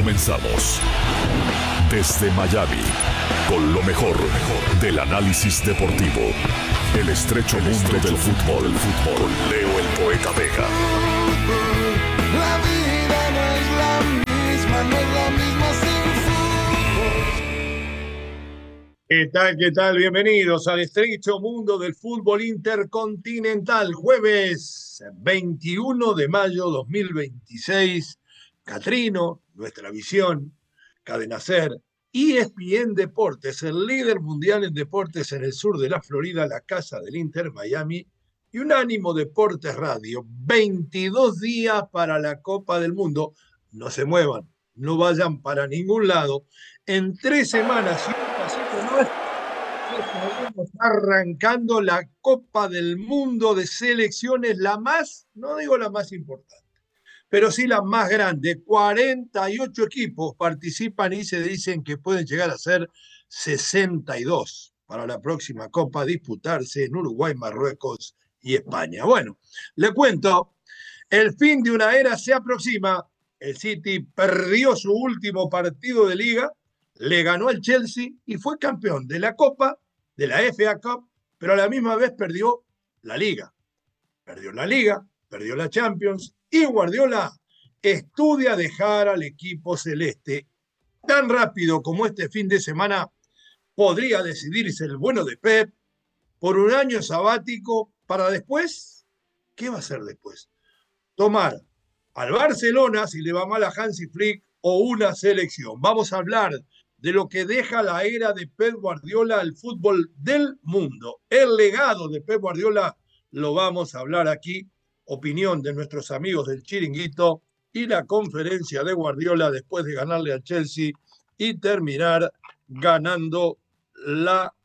comenzamos. Desde Miami, con lo mejor del análisis deportivo. El estrecho mundo del fútbol. Con Leo el Poeta Vega. La vida no es la misma, no es la misma sin fútbol. ¿Qué tal? Bienvenidos al estrecho mundo del fútbol intercontinental. Jueves 21 de mayo 2026. Catrino, Nuestra Visión, Cadena Ser, ESPN Deportes, el líder mundial en deportes en el sur de la Florida, la casa del Inter Miami, y Unánimo Deportes Radio. 22 días para la Copa del Mundo. No se muevan, no vayan para ningún lado. En 3 semanas y un pasito más, estamos arrancando la Copa del Mundo de selecciones, la más, no digo la más importante, pero sí la más grande. 48 equipos participan y se dicen que pueden llegar a ser 62 para la próxima Copa a disputarse en Uruguay, Marruecos y España. Bueno, le cuento, el fin de una era se aproxima. El City perdió su último partido de liga, le ganó al Chelsea y fue campeón de la Copa, de la FA Cup, pero a la misma vez perdió la liga. Perdió la liga, perdió la Champions, y Guardiola estudia dejar al equipo celeste. Tan rápido como este fin de semana podría decidirse el bueno de Pep por un año sabático para después, ¿qué va a hacer después? Tomar al Barcelona si le va mal a Hansi Flick o una selección. Vamos a hablar de lo que deja la era de Pep Guardiola al fútbol del mundo. El legado de Pep Guardiola lo vamos a hablar aquí. Opinión de nuestros amigos del Chiringuito y la conferencia de Guardiola después de ganarle al Chelsea y terminar ganando la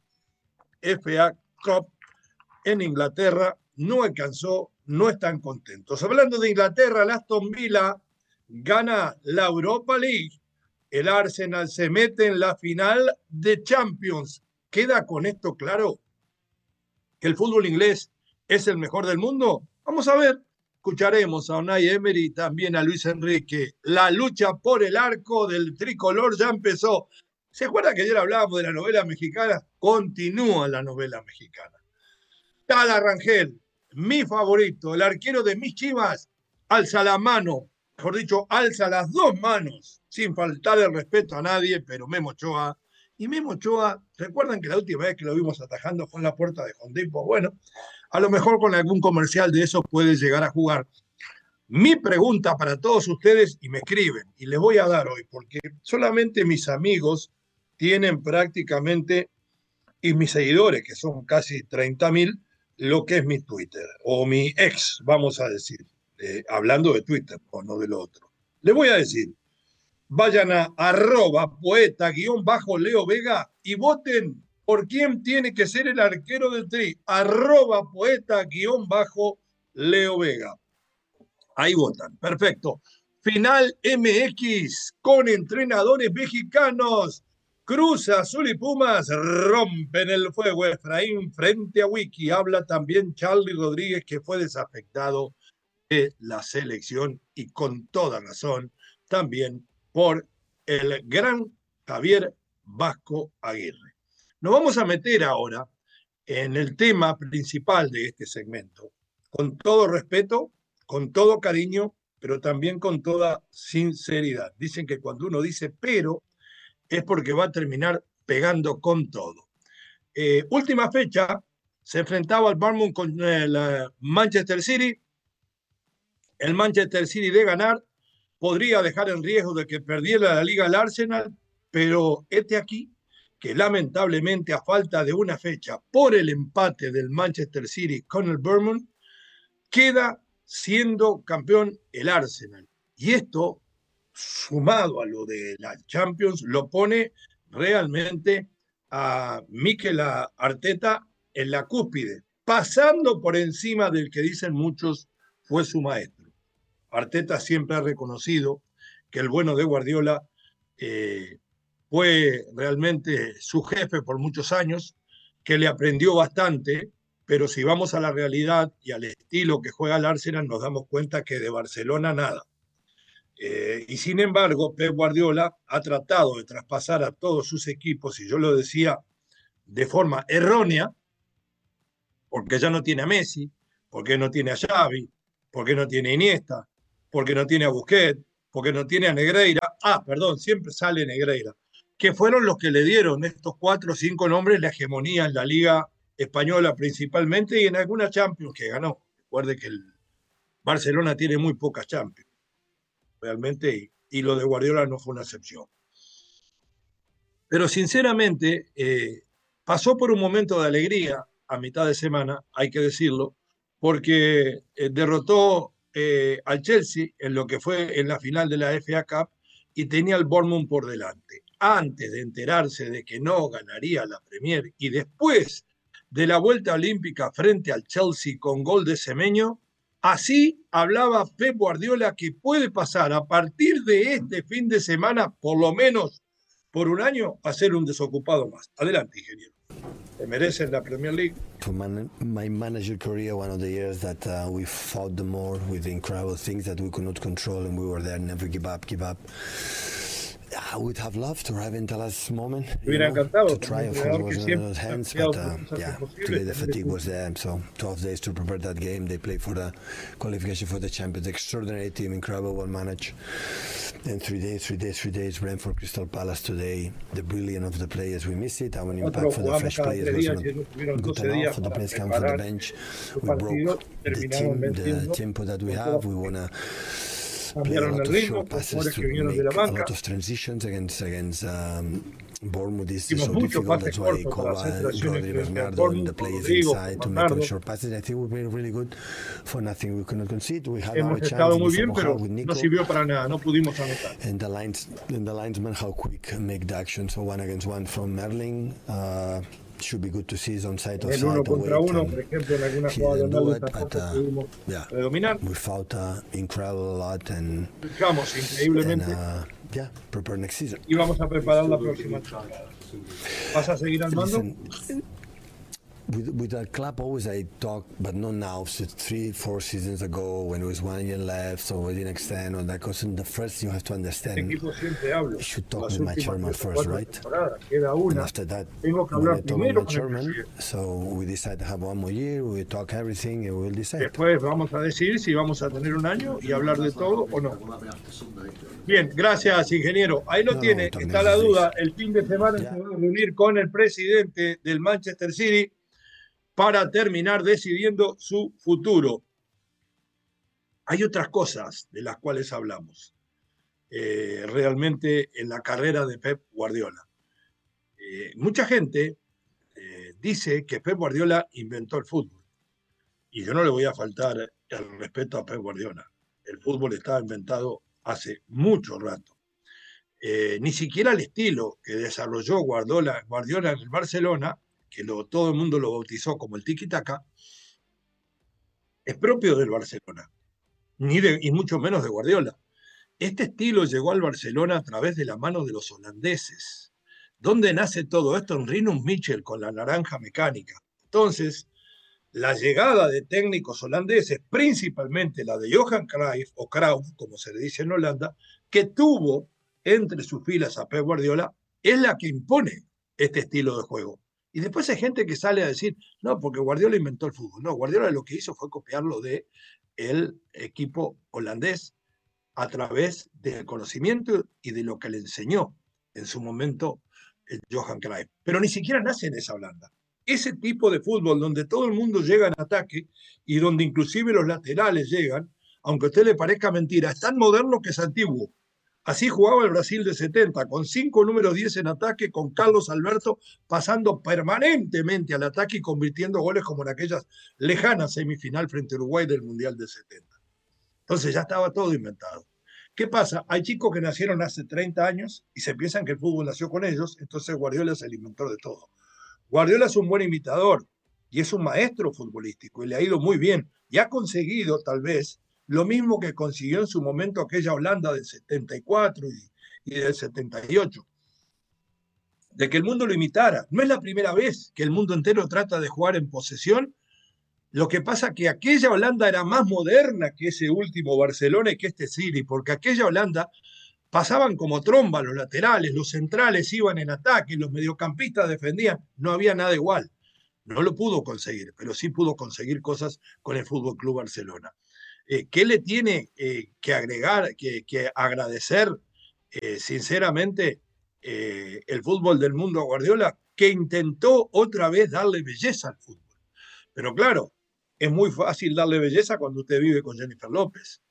FA Cup en Inglaterra. No alcanzó, no están contentos. Hablando de Inglaterra, el Aston Villa gana la Europa League. El Arsenal se mete en la final de Champions. ¿Queda con esto claro que el fútbol inglés es el mejor del mundo? Vamos a ver. Escucharemos a Unai Emery y también a Luis Enrique. La lucha por el arco del tricolor ya empezó. ¿Se acuerdan que ayer hablábamos de la novela mexicana? Continúa la novela mexicana. Tala Rangel, mi favorito, el arquero de mis Chivas, alza la mano, mejor dicho, alza las 2 manos, sin faltar el respeto a nadie, pero Memo Ochoa. Y Memo Ochoa, ¿recuerdan que la última vez que lo vimos atajando fue en la puerta de Jondipo? Bueno, a lo mejor con algún comercial de eso puede llegar a jugar. Mi pregunta para todos ustedes, y me escriben, y les voy a dar hoy, porque solamente mis amigos tienen prácticamente, y mis seguidores, que son casi 30.000, lo que es mi Twitter, o mi ex, vamos a decir, hablando de Twitter, o no de lo otro. Les voy a decir, vayan a @poeta_Leo Vega y voten por quién tiene que ser el arquero del Tri, @poeta_Leo Vega. Ahí votan, perfecto. Final MX con entrenadores mexicanos. Cruz Azul y Pumas rompen el fuego. Efraín frente a Wiki. Habla también Charly Rodríguez, que fue desafectado de la selección y con toda razón también por el gran Javier Vasco Aguirre. Nos vamos a meter ahora en el tema principal de este segmento. Con todo respeto, con todo cariño, pero también con toda sinceridad. Dicen que cuando uno dice pero, es porque va a terminar pegando con todo. Última fecha, se enfrentaba al Bournemouth con el Manchester City. El Manchester City, de ganar, podría dejar en riesgo de que perdiera la liga al Arsenal, pero aquí que lamentablemente a falta de una fecha por el empate del Manchester City con el Bournemouth, queda siendo campeón el Arsenal. Y esto, sumado a lo de la Champions, lo pone realmente a Mikel Arteta en la cúspide, pasando por encima del que dicen muchos fue su maestro. Arteta siempre ha reconocido que el bueno de Guardiola fue realmente su jefe por muchos años, que le aprendió bastante, pero si vamos a la realidad y al estilo que juega el Arsenal, nos damos cuenta que de Barcelona nada. Y sin embargo, Pep Guardiola ha tratado de traspasar a todos sus equipos, y yo lo decía de forma errónea, porque ya no tiene a Messi, porque no tiene a Xavi, porque no tiene a Iniesta, porque no tiene a Busquets, porque no tiene a Negreira. Perdón, siempre sale Negreira, que fueron los que le dieron estos 4 o 5 nombres la hegemonía en la Liga Española principalmente y en alguna Champions que ganó. Recuerde que el Barcelona tiene muy pocas Champions, realmente, y lo de Guardiola no fue una excepción. Pero sinceramente, pasó por un momento de alegría a mitad de semana, hay que decirlo, porque derrotó al Chelsea en lo que fue en la final de la FA Cup y tenía al Bournemouth por delante. Antes de enterarse de que no ganaría la Premier y después de la vuelta olímpica frente al Chelsea con gol de Semeño, así hablaba Pep Guardiola que puede pasar a partir de este fin de semana, por lo menos por un año, a ser un desocupado más. Adelante, ingeniero. Te mereces la Premier League. For my manager career, one of the years that we fought the more with the incredible things that we could not control, and we were there, never give up. I would have loved to have in the last moment, to try. Of course, it wasn't in those hands, but today the fatigue was there. So 12 days to prepare that game. They played for the qualification for the Champions. Extraordinary team, incredible, well managed. And 3 days, Brentford, Crystal Palace today. The brilliance of the players, we miss it. Our impact for the fresh players was not good enough. For the players come from the bench, we broke the tempo that we have. We want to play a lot of short passes to make a lot of transitions against Bournemouth is so difficult. That's why Kola and Rodri Bernardo and the players inside to make short passes. I think we've been really good for nothing. We could not concede. We had our chance with Nico. No sirvió para nada, no pudimos anotar. And the linesman, how quick make the action. So 1-against-1 from Merlin. Should be good to see on side of el uno contra uno, por ejemplo, en alguna jugada de tampoco pudimos predominar. We fought incredible a lot and luchamos increíblemente. Prepare next season. Y vamos a preparar la próxima temporada. ¿Vas a seguir al mando? With the club, always I talk, but not now. So 3-4 seasons ago, when it was 1 year left, so we didn't extend on that. Because in the first, you have to understand. You should talk with my chairman first, right? And after that, when I talk with my chairman, so we decide to have 1 more year. We talk everything, and we'll decide. Después vamos a decidir si vamos a tener un año y hablar de todo o no. Bien, gracias, ingeniero. Ahí lo tiene. Está la duda. El fin de semana se va a reunir con el presidente del Manchester City para terminar decidiendo su futuro. Hay otras cosas de las cuales hablamos realmente en la carrera de Pep Guardiola. Mucha gente dice que Pep Guardiola inventó el fútbol. Y yo no le voy a faltar el respeto a Pep Guardiola. El fútbol estaba inventado hace mucho rato. Ni siquiera el estilo que desarrolló Guardiola en el Barcelona, que todo el mundo lo bautizó como el tiki-taka, es propio del Barcelona, y mucho menos de Guardiola. Este estilo llegó al Barcelona a través de la mano de los holandeses. ¿Dónde nace todo esto? En Rinus Michel, con la naranja mecánica. Entonces, la llegada de técnicos holandeses, principalmente la de Johan Cruyff, o Cruyff, como se le dice en Holanda, que tuvo entre sus filas a Pep Guardiola, es la que impone este estilo de juego. Y después hay gente que sale a decir, no, porque Guardiola inventó el fútbol. No, Guardiola lo que hizo fue copiarlo del equipo holandés a través del conocimiento y de lo que le enseñó en su momento Johan Cruyff. Pero ni siquiera nace en esa Holanda. Ese tipo de fútbol donde todo el mundo llega en ataque y donde inclusive los laterales llegan, aunque a usted le parezca mentira, es tan moderno que es antiguo. Así jugaba el Brasil de 70, con 5 números 10 en ataque, con Carlos Alberto pasando permanentemente al ataque y convirtiendo goles como en aquellas lejanas semifinal frente a Uruguay del Mundial de 70. Entonces ya estaba todo inventado. ¿Qué pasa? Hay chicos que nacieron hace 30 años y se piensan que el fútbol nació con ellos, entonces Guardiola es el inventor de todo. Guardiola es un buen imitador y es un maestro futbolístico y le ha ido muy bien y ha conseguido tal vez lo mismo que consiguió en su momento aquella Holanda del 74 y del 78, de que el mundo lo imitara. No es la primera vez que el mundo entero trata de jugar en posesión Lo que pasa que aquella Holanda era más moderna que ese último Barcelona y que este City, porque aquella Holanda pasaban como tromba los laterales, los centrales iban en ataque, los mediocampistas defendían, no había nada igual. No lo pudo conseguir, pero sí pudo conseguir cosas con el Fútbol Club Barcelona. ¿Qué le tiene que agregar, que agradecer, sinceramente, el fútbol del mundo a Guardiola? Que intentó otra vez darle belleza al fútbol. Pero claro, es muy fácil darle belleza cuando usted vive con Jennifer López.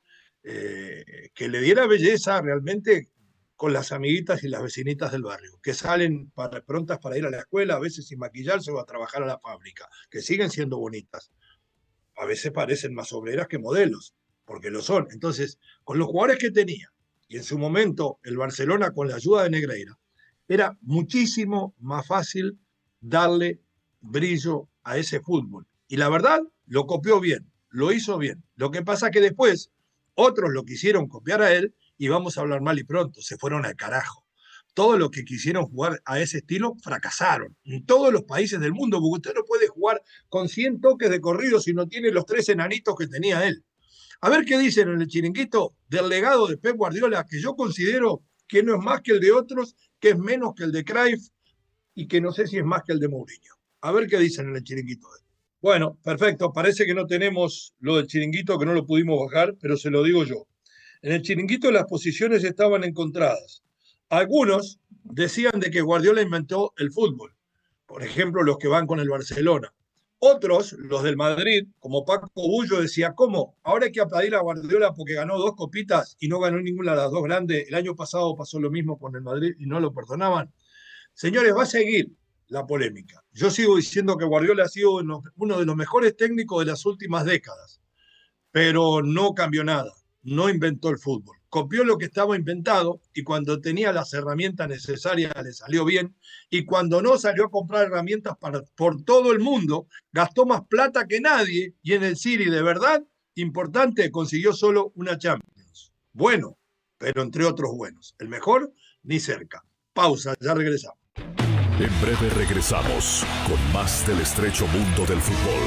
Que le diera belleza realmente con las amiguitas y las vecinitas del barrio, que salen prontas para ir a la escuela, a veces sin maquillarse o a trabajar a la fábrica, que siguen siendo bonitas. A veces parecen más obreras que modelos, porque lo son. Entonces, con los jugadores que tenía, y en su momento el Barcelona con la ayuda de Negreira, era muchísimo más fácil darle brillo a ese fútbol. Y la verdad, lo copió bien, lo hizo bien. Lo que pasa que después otros lo quisieron copiar a él y vamos a hablar mal y pronto, se fueron al carajo. Todos los que quisieron jugar a ese estilo fracasaron en todos los países del mundo, porque usted no puede jugar con 100 toques de corrido si no tiene los 3 enanitos que tenía él. A ver qué dicen en el chiringuito del legado de Pep Guardiola, que yo considero que no es más que el de otros, que es menos que el de Cruyff y que no sé si es más que el de Mourinho. A ver qué dicen en el chiringuito de él. Bueno, perfecto. Parece que no tenemos lo del chiringuito, que no lo pudimos bajar, pero se lo digo yo. En el chiringuito las posiciones estaban encontradas. Algunos decían de que Guardiola inventó el fútbol. Por ejemplo, los que van con el Barcelona. Otros, los del Madrid, como Paco Bullo, decía, ¿cómo? Ahora hay que aplaudir a Guardiola porque ganó 2 copitas y no ganó ninguna de las 2 grandes. El año pasado pasó lo mismo con el Madrid y no lo perdonaban. Señores, va a seguir la polémica. Yo sigo diciendo que Guardiola ha sido uno de los mejores técnicos de las últimas décadas, pero no cambió nada, no inventó el fútbol. Copió lo que estaba inventado y cuando tenía las herramientas necesarias le salió bien y cuando no salió a comprar herramientas por todo el mundo, gastó más plata que nadie y en el City de verdad, importante, consiguió solo una Champions. Bueno, pero entre otros buenos. El mejor, ni cerca. Pausa, ya regresamos. En breve regresamos con más del estrecho mundo del fútbol.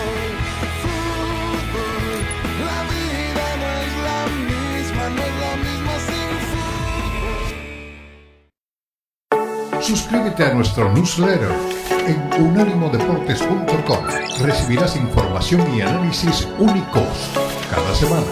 La vida no es la misma, no es la misma sin fútbol. Suscríbete a nuestro newsletter en unánimodeportes.com. Recibirás información y análisis únicos cada semana.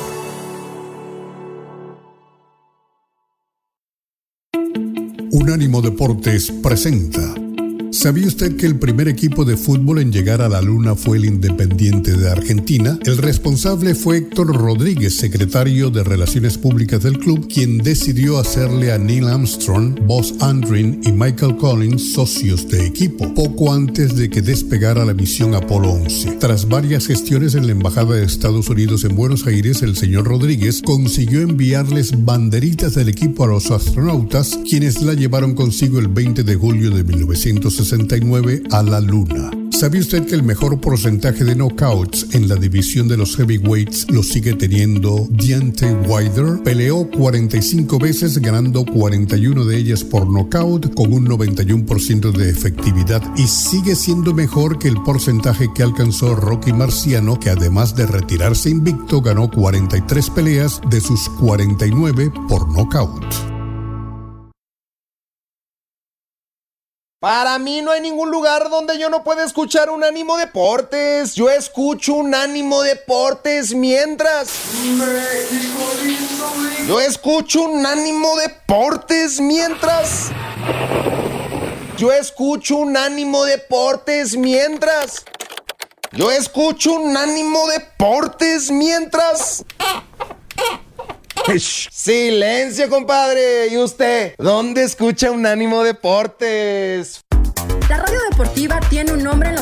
Unánimo Deportes presenta. ¿Sabía usted que el primer equipo de fútbol en llegar a la Luna fue el Independiente de Argentina? El responsable fue Héctor Rodríguez, secretario de Relaciones Públicas del club, quien decidió hacerle a Neil Armstrong, Buzz Aldrin y Michael Collins socios de equipo, poco antes de que despegara la misión Apolo 11. Tras varias gestiones en la Embajada de Estados Unidos en Buenos Aires, el señor Rodríguez consiguió enviarles banderitas del equipo a los astronautas, quienes la llevaron consigo el 20 de julio de 1969 a la Luna. ¿Sabía usted que el mejor porcentaje de knockouts en la división de los heavyweights lo sigue teniendo Deontay Wilder? Peleó 45 veces, ganando 41 de ellas por knockout con un 91% de efectividad y sigue siendo mejor que el porcentaje que alcanzó Rocky Marciano, que además de retirarse invicto, ganó 43 peleas de sus 49 por knockout. Para mí no hay ningún lugar donde yo no pueda escuchar Unánimo Deportes. Yo escucho Unánimo Deportes mientras... Yo escucho Unánimo Deportes mientras... Yo escucho Unánimo Deportes mientras... Yo escucho Unánimo Deportes mientras... Silencio, compadre. ¿Y usted? ¿Dónde escucha Unánimo Deportes? La radio deportiva tiene un nombre en los